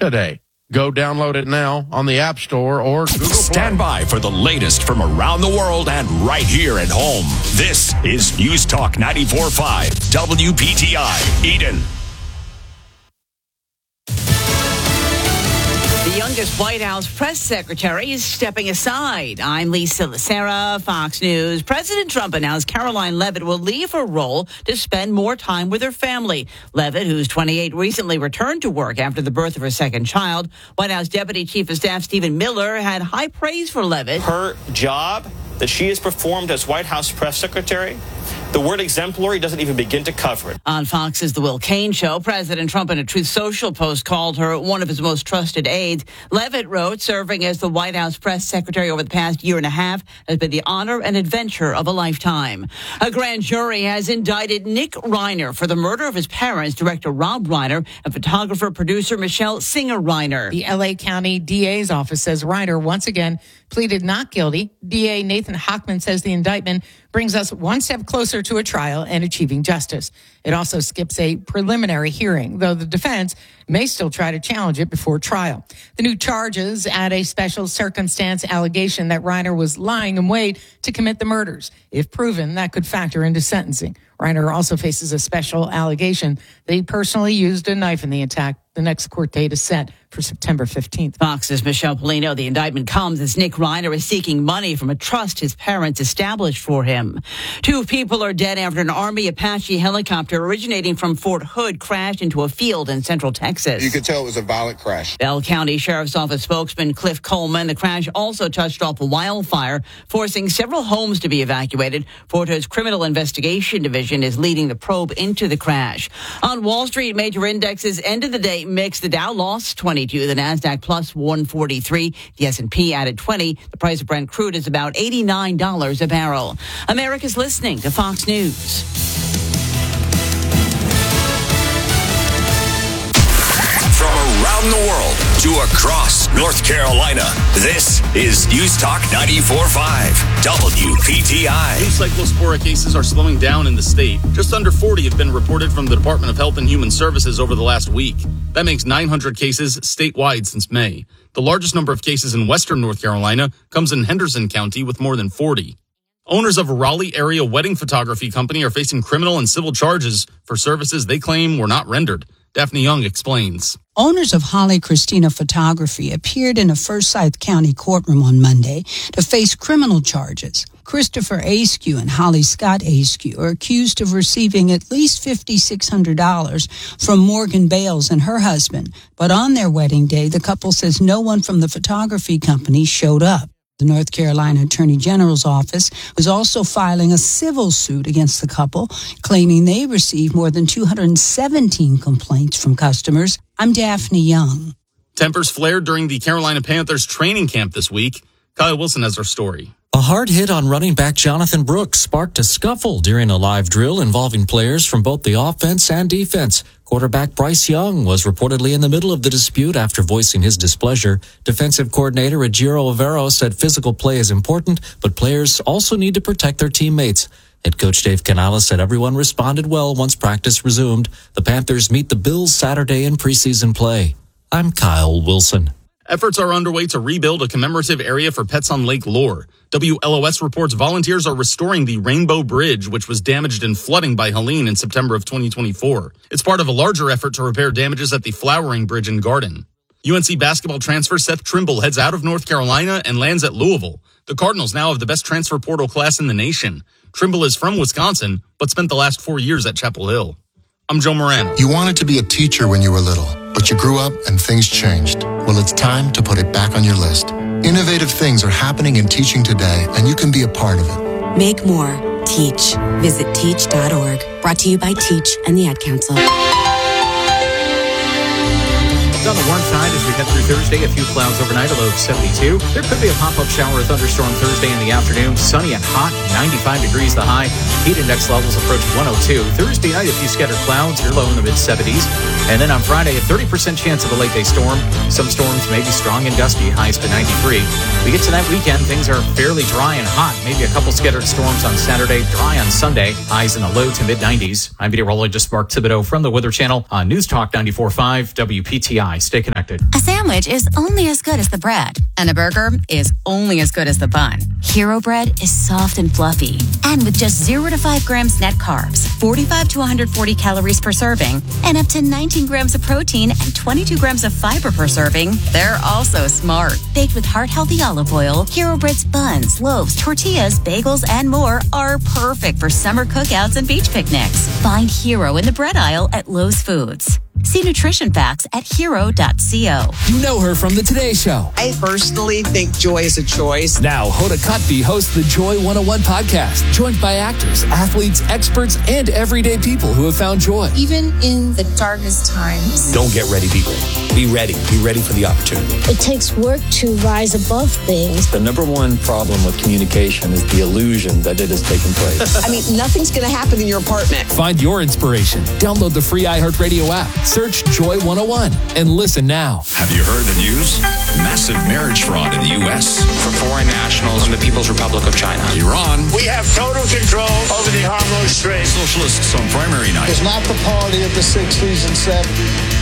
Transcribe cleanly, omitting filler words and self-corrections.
today. Go download it now on the App Store or Google Play. Stand by for the latest from around the world and right here at home. This is News Talk 94.5 WPTI, Eden. The youngest White House press secretary is stepping aside. I'm Lisa Lacera, Fox News. President Trump announced Caroline Leavitt will leave her role to spend more time with her family. Leavitt, who's 28, recently returned to work after the birth of her second child. White House Deputy Chief of Staff Stephen Miller had high praise for Leavitt. Her job that she has performed as White House press secretary, the word exemplary doesn't even begin to cover it. On Fox's The Will Cain Show, President Trump in a Truth Social post called her one of his most trusted aides. Leavitt wrote, serving as the White House press secretary over the past year and a half has been the honor and adventure of a lifetime. A grand jury has indicted Nick Reiner for the murder of his parents, director Rob Reiner and photographer producer Michelle Singer Reiner. The L.A. County DA's office says Reiner once again pleaded not guilty. DA Nathan Hochman says the indictment brings us one step closer to a trial and achieving justice. It also skips a preliminary hearing, though the defense may still try to challenge it before trial. The new charges add a special circumstance allegation that Reiner was lying in wait to commit the murders. If proven, that could factor into sentencing. Reiner also faces a special allegation that he personally used a knife in the attack. The next court date is set for September 15th. Fox's Michelle Polino. The indictment comes as Nick Reiner is seeking money from a trust his parents established for him. 2 people are dead after an Army Apache helicopter originating from Fort Hood crashed into a field in central Texas. You could tell it was a violent crash. Bell County Sheriff's Office spokesman Cliff Coleman. The crash also touched off a wildfire, forcing several homes to be evacuated. Fort Hood's Criminal Investigation Division is leading the probe into the crash. On Wall Street, major indexes ended the day mixed. The Dow lost 22, the Nasdaq plus 143, the S&P added 20. The price of Brent crude is about $89 a barrel. America's listening to Fox News. From around the world to across North Carolina, this is News Talk 94.5 WPTI. New cyclospora cases are slowing down in the state. Just under 40 have been reported from the Department of Health and Human Services over the last week. That makes 900 cases statewide since May. The largest number of cases in western North Carolina comes in Henderson County with more than 40. Owners of a Raleigh area wedding photography company are facing criminal and civil charges for services they claim were not rendered. Daphne Young explains. Owners of Holly Christina Photography appeared in a Forsyth County courtroom on Monday to face criminal charges. Christopher Askew and Holly Scott Askew are accused of receiving at least $5,600 from Morgan Bales and her husband. But on their wedding day, the couple says no one from the photography company showed up. The North Carolina Attorney General's office was also filing a civil suit against the couple, claiming they received more than 217 complaints from customers. I'm Daphne Young. Tempers flared during the Carolina Panthers training camp this week. Kyle Wilson has our story. A hard hit on running back Jonathan Brooks sparked a scuffle during a live drill involving players from both the offense and defense. Quarterback Bryce Young was reportedly in the middle of the dispute after voicing his displeasure. Defensive coordinator Ejiro Evero said physical play is important, but players also need to protect their teammates. Head coach Dave Canales said everyone responded well once practice resumed. The Panthers meet the Bills Saturday in preseason play. I'm Kyle Wilson. Efforts are underway to rebuild a commemorative area for pets on Lake Lure. WLOS reports volunteers are restoring the Rainbow Bridge, which was damaged in flooding by Helene in September of 2024. It's part of a larger effort to repair damages at the Flowering Bridge and Garden. UNC basketball transfer Seth Trimble heads out of North Carolina and lands at Louisville. The Cardinals now have the best transfer portal class in the nation. Trimble is from Wisconsin, but spent the last 4 years at Chapel Hill. I'm Joe Morano. You wanted to be a teacher when you were little, but you grew up and things changed. Well, it's time to put it back on your list. Innovative things are happening in teaching today, and you can be a part of it. Make more. Teach. Visit teach.org. Brought to you by Teach and the Ad Council. On the warm side as we head through Thursday, a few clouds overnight, a low of 72. There could be a pop-up shower or thunderstorm Thursday in the afternoon. Sunny and hot, 95 degrees the high. Heat index levels approach 102. Thursday night, a few scattered clouds, you're low in the mid-70s. And then on Friday, a 30% chance of a late-day storm. Some storms may be strong and gusty, highs to 93. We get to that weekend, things are fairly dry and hot. Maybe a couple scattered storms on Saturday, dry on Sunday, highs in the low to mid-90s. I'm meteorologist Mark Thibodeau from the Weather Channel on News Talk 94.5 WPTI. PTI. Stay connected. A sandwich is only as good as the bread, and a burger is only as good as the bun. Hero Bread is soft and fluffy, and with just 0 to 5 grams net carbs, 45 to 140 calories per serving, and up to 19 grams of protein and 22 grams of fiber per serving, they're also smart. Baked with heart-healthy olive oil, Hero Bread's buns, loaves, tortillas, bagels, and more are perfect for summer cookouts and beach picnics. Find Hero in the bread aisle at Lowe's Foods. See nutrition facts at hero.co. You know her from the Today Show. I personally think joy is a choice. Now, Hoda Kotb hosts the Joy 101 podcast, joined by actors, athletes, experts, and everyday people who have found joy. Even in the darkest times. Don't get ready, be ready. Be ready. Be ready for the opportunity. It takes work to rise above things. The number one problem with communication is the illusion that it has taken place. I mean, nothing's going to happen in your apartment. Find your inspiration. Download the free iHeartRadio app. Search Joy 101 and listen now. Have you heard the news? Massive marriage fraud in the U.S. For foreign nationals from the People's Republic of China. Iran. We have total control over the Hormuz Strait. Socialists on primary night. It's not the party of the 60s and 70s.